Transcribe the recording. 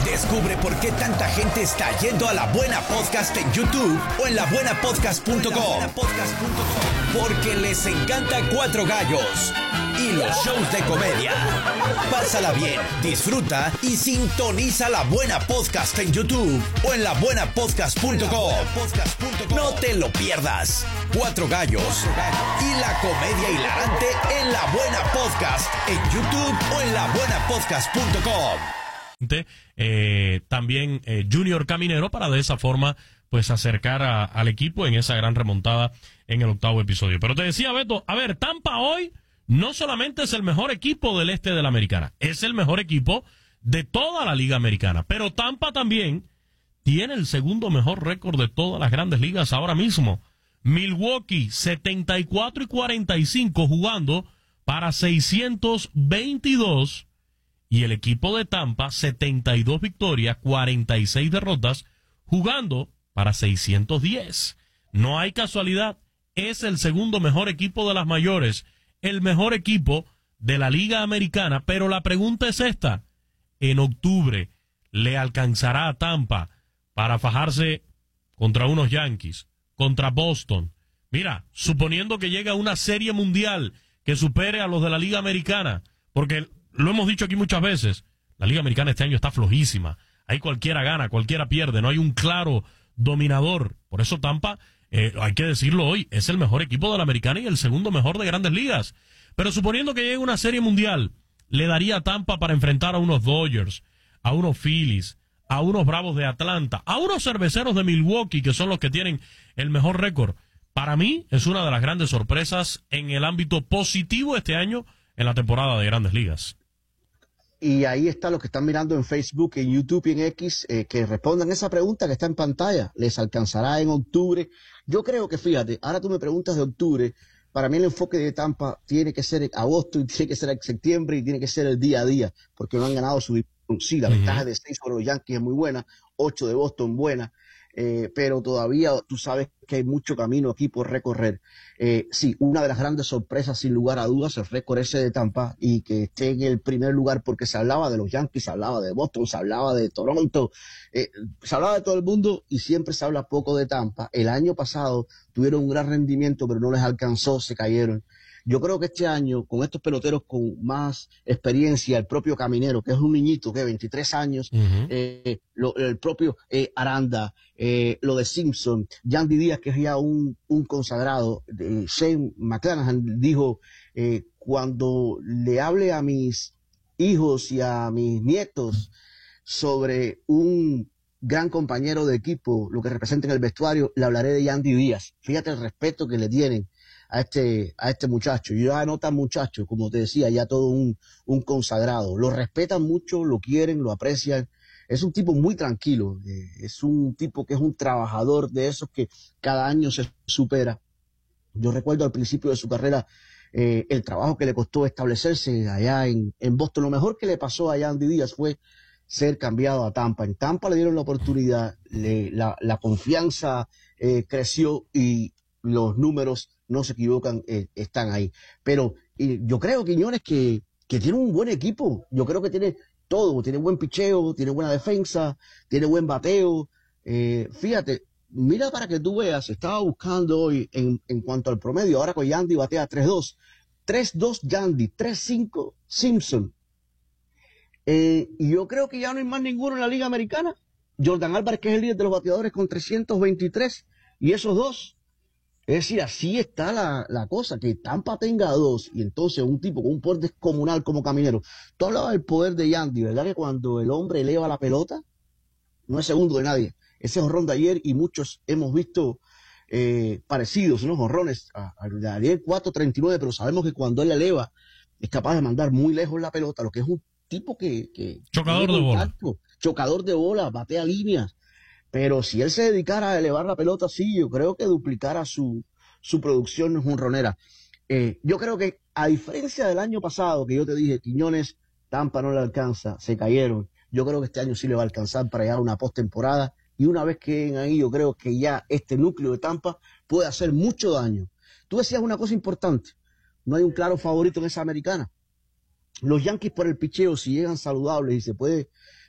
Descubre por qué tanta gente está yendo a La Buena Podcast en YouTube o en labuenapodcast.com. Porque les encanta Cuatro Gallos y los shows de comedia. Pásala bien, disfruta y sintoniza La Buena Podcast en YouTube o en labuenapodcast.com. No te lo pierdas. Cuatro Gallos y la comedia hilarante en La Buena Podcast en YouTube o en labuenapodcast.com. También Junior Caminero, para de esa forma pues acercar al equipo en esa gran remontada en el 8º episodio. Pero te decía, Beto, a ver, Tampa hoy no solamente es el mejor equipo del este de la Americana, es el mejor equipo de toda la Liga Americana, pero Tampa también tiene el segundo mejor récord de todas las grandes ligas ahora mismo. Milwaukee 74-45 jugando para 622 y el equipo de Tampa 72 victorias, 46 derrotas jugando para 610. No hay casualidad, es el segundo mejor equipo de las mayores, el mejor equipo de la Liga Americana, pero la pregunta es esta: en octubre, ¿le alcanzará a Tampa para fajarse contra unos Yankees, contra Boston? Mira, suponiendo que llegue a una serie mundial que supere a los de la Liga Americana, porque lo hemos dicho aquí muchas veces, la Liga Americana este año está flojísima, ahí cualquiera gana, cualquiera pierde, no hay un claro dominador. Por eso Tampa, hay que decirlo hoy, es el mejor equipo de la Americana y el segundo mejor de Grandes Ligas. Pero suponiendo que llegue una serie mundial, le daría a Tampa para enfrentar a unos Dodgers, a unos Phillies, a unos Bravos de Atlanta, a unos Cerveceros de Milwaukee, que son los que tienen el mejor récord. Para mí es una de las grandes sorpresas en el ámbito positivo este año en la temporada de Grandes Ligas. Y ahí está lo que están mirando en Facebook, en YouTube y en X, que respondan esa pregunta que está en pantalla. ¿Les alcanzará en octubre? Yo creo que, fíjate, ahora tú me preguntas de octubre. Para mí el enfoque de Tampa tiene que ser en agosto y tiene que ser en septiembre y tiene que ser el día a día, porque no han ganado su división. Sí, la ventaja de 6 sobre los Yankees es muy buena, 8 de Boston buena, pero todavía tú sabes que hay mucho camino aquí por recorrer. Sí, una de las grandes sorpresas, sin lugar a dudas, el récord ese de Tampa, y que esté en el primer lugar, porque se hablaba de los Yankees, se hablaba de Boston, se hablaba de Toronto, se hablaba de todo el mundo y siempre se habla poco de Tampa. El año pasado tuvieron un gran rendimiento, pero no les alcanzó, se cayeron. Yo creo que este año, con estos peloteros con más experiencia, el propio Caminero, que es un niñito, que 23 años, el propio Aranda, lo de Simpson, Yandy Díaz, que es ya un consagrado, Shane McClanahan dijo, cuando le hable a mis hijos y a mis nietos sobre un gran compañero de equipo, lo que representa en el vestuario, le hablaré de Yandy Díaz. Fíjate el respeto que le tienen a este muchacho. Y ya no tan muchacho, como te decía, ya todo un consagrado. Lo respetan mucho, lo quieren, lo aprecian. Es un tipo muy tranquilo, es un tipo que es un trabajador de esos que cada año se supera. Yo recuerdo al principio de su carrera el trabajo que le costó establecerse allá en Boston. Lo mejor que le pasó a Yandy Díaz fue ser cambiado a Tampa. En Tampa le dieron la oportunidad, la confianza creció y los números no se equivocan, están ahí. Pero yo creo, Quiñones, que tiene un buen equipo. Yo creo que tiene todo. Tiene buen picheo, tiene buena defensa, tiene buen bateo. Fíjate, mira para que tú veas, estaba buscando hoy en cuanto al promedio. Ahora con Yandy batea 3-2. 3-2 Yandy, 3-5 Simpson. Y yo creo que ya no hay más ninguno en la Liga Americana. Jordan Álvarez, que es el líder de los bateadores, con 323. Y esos dos. Es decir, así está la cosa, que Tampa tenga dos, y entonces un tipo con un poder descomunal como Caminero. Tú hablabas del poder de Yandy, ¿verdad? Que cuando el hombre eleva la pelota, no es segundo de nadie. Ese jonrón de ayer, y muchos hemos visto parecidos, unos jonrones de ayer 4.39, pero sabemos que cuando él la eleva, es capaz de mandar muy lejos la pelota, lo que es un tipo que chocador de bola. Chocador de bola, batea líneas. Pero si él se dedicara a elevar la pelota, sí, yo creo que duplicara su producción jonronera. Yo creo que, a diferencia del año pasado, que yo te dije, Quiñones, Tampa no le alcanza, se cayeron. Yo creo que este año sí le va a alcanzar para llegar a una postemporada. Y una vez que lleguen ahí, yo creo que ya este núcleo de Tampa puede hacer mucho daño. Tú decías una cosa importante. No hay un claro favorito en esa americana. Los Yankees por el picheo, si llegan saludables y se puede